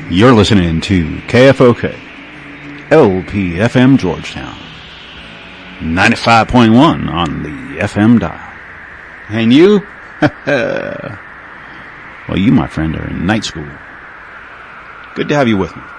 You're listening to KFOK, LPFM Georgetown, 95.1 on the FM dial. And you? Well, you, my friend, are in night school. Good to have you with me.